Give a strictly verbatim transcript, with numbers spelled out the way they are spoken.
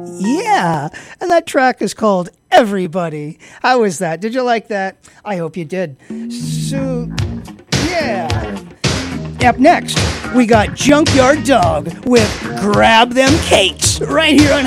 Yeah, and that track is called Everybody. How was that? Did you like that? I hope you did. So, yeah. Up next, we got Junkyard Dog with Grab Them Cakes right here on